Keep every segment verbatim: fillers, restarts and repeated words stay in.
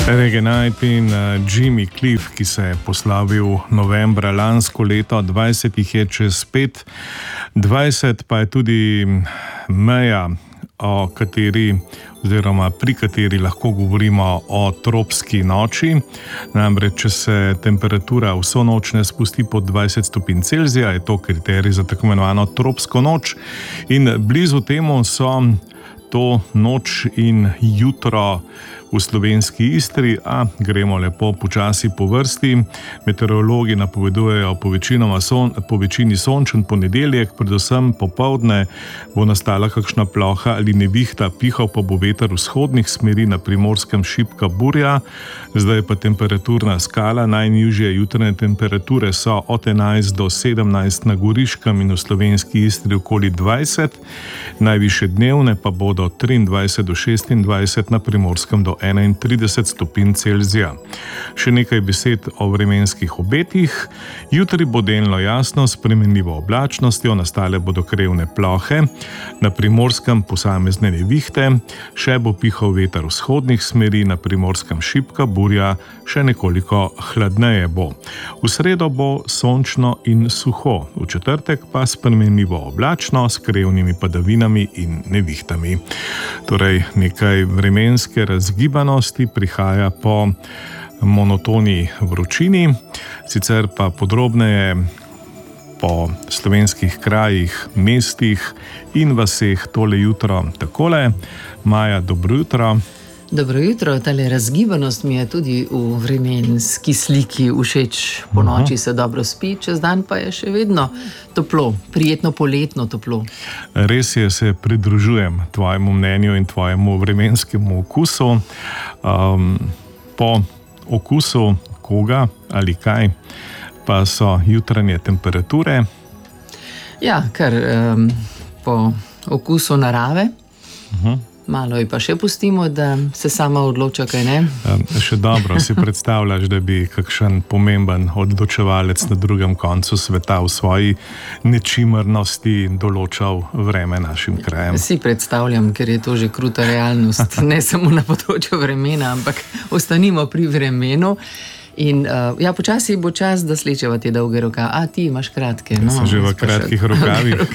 Reggae Night in uh, Jimmy Cliff, ki se je poslavil novembra lansko leto, dvajset jih je čez pet, dvajset pa je tudi meja, o kateri oziroma pri kateri lahko govorimo o tropski noči. Namreč, če se temperatura vso noč ne spusti pod dvajset stopinj Celzija, je to kriterij za tako imenovano tropsko noč. In blizu temu so to noč in jutro v slovenski Istri, a gremo lepo počasi po vrsti. Meteorologi napovedujejo po, son, po večini sončen ponedeljek, predvsem popoldne bo nastala kakšna ploha ali nevihta, pihal pa bo veter vzhodnih smeri, na Primorskem šibka burja. Zdaj pa temperaturna skala, najnižje jutranje temperature so od enajst do sedemnajst na Goriškem in v slovenski Istri okoli dvajset, najvišje dnevne pa bodo triindvajset do šestindvajset, na Primorskem do enaintrideset stopinj Celzija. Še nekaj besed o vremenskih obetih. Jutri bo delno jasno, s spremenljivo oblačnostjo, nastale bodo krevne plohe, na Primorskem posamezne nevihte, še bo pihal veter vzhodnih smeri, na Primorskem šibka burja, še nekoliko hladneje bo. V sredo bo sončno in suho, v četrtek pa spremenljivo oblačno s krevnimi padavinami in nevihtami. Torej, nekaj vremenske razgibanosti prihaja po monotoni vročini, sicer pa podrobneje po slovenskih krajih, mestih in vaseh tole jutro takole. Maja, dobro jutro. Dobro jutro, tale razgibanost mi je tudi v vremenski sliki všeč. Po noči se dobro spi, čez dan pa je še vedno toplo, prijetno poletno toplo. Res je, se pridružujem tvojemu mnenju in tvojemu vremenskemu okusu. Um, po okusu koga ali kaj pa so jutranje temperature? Ja, kar um, po okusu narave. Uh-huh. Malo je pa še pustimo, da se sama odloča, kaj ne? Še dobro si predstavljaš, da bi kakšen pomemben odločevalec na drugem koncu sveta v svoji nečimrnosti določal vreme našim krajem. Si predstavljam, ker je to že kruta realnost, ne samo na področju vremena, ampak ostanimo pri vremenu. In uh, ja, počasi bo čas, da slečeva te dolge roka. A, ti imaš kratke. No, sem že v kratkih rokavih.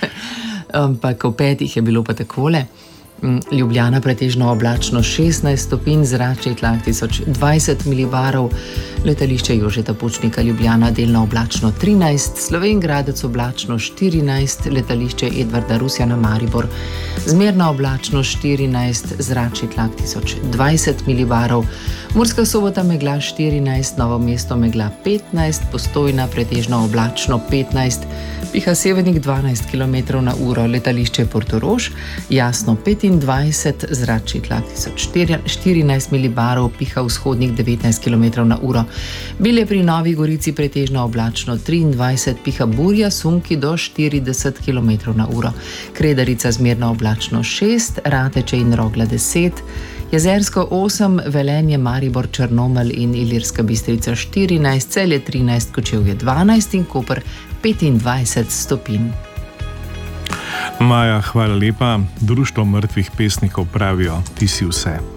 Ampak v petih je bilo pa takole. Ljubljana pretežno oblačno šestnajst stopinj, zračni tlak tisoč dvajset milibarov, letališče Jožeta Pučnika Ljubljana delno oblačno trinajst, Slovenj Gradec oblačno štirinajst, letališče Edvarda Rusjana Maribor zmerno oblačno štirinajst, zračni tlak tisoč dvajset milibarov, Murska Sobota megla štirinajst, Novo mesto megla petnajst, Postojna pretežno oblačno petnajst, piha severnik dvanajst kilometrov na uro, letališče Portorož jasno petindvajset, zračni tlak tisoč štirinajst milibarov, piha vzhodnik devetnajst kilometrov na uro, Bilje pri Novi Gorici pretežno oblačno triindvajset, piha burja, sunki do štirideset kilometrov na uro, Kredarica zmerno oblačno šest, Rateče in Rogla deset, Jezersko osem, Velenje, Maribor, Črnomelj in Ilirska Bistrica štirinajst, Celje trinajst, Kočevje dvanajst in Koper petindvajset stopinj. Maja, hvala lepa. Društvo mrtvih pesnikov pravijo, ti si vse.